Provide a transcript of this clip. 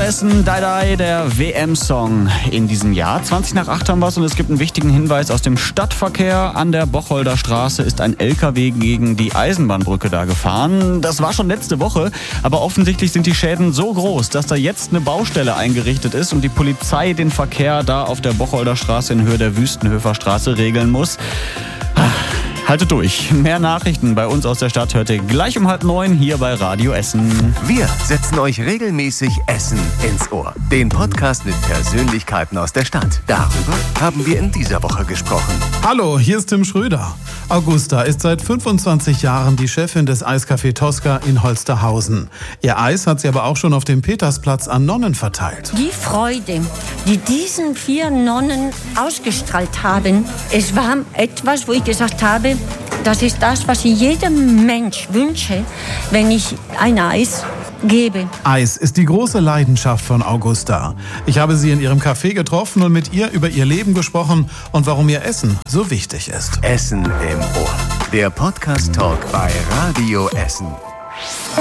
Essen, Die Die, der WM-Song in diesem Jahr. 20 nach 8 haben wir es und es gibt einen wichtigen Hinweis aus dem Stadtverkehr. An der Bocholder Straße ist ein LKW gegen die Eisenbahnbrücke da gefahren. Das war schon letzte Woche, aber offensichtlich sind die Schäden so groß, dass da jetzt eine Baustelle eingerichtet ist und die Polizei den Verkehr da auf der Bocholder Straße in Höhe der Wüstenhöfer Straße regeln muss. Haltet durch. Mehr Nachrichten bei uns aus der Stadt hört ihr gleich um 8:30 hier bei Radio Essen. Wir setzen euch regelmäßig Essen ins Ohr. Den Podcast mit Persönlichkeiten aus der Stadt. Darüber haben wir in dieser Woche gesprochen. Hallo, hier ist Tim Schröder. Augusta ist seit 25 Jahren die Chefin des Eiscafé Tosca in Holsterhausen. Ihr Eis hat sie aber auch schon auf dem Petersplatz an Nonnen verteilt. Die Freude, die diesen 4 Nonnen ausgestrahlt haben, es war etwas, wo ich gesagt habe, das ist das, was ich jedem Mensch wünsche, wenn ich ein Eis gebe. Eis ist die große Leidenschaft von Augusta. Ich habe sie in ihrem Café getroffen und mit ihr über ihr Leben gesprochen und warum ihr Essen so wichtig ist. Essen im Ohr. Der Podcast-Talk bei Radio Essen.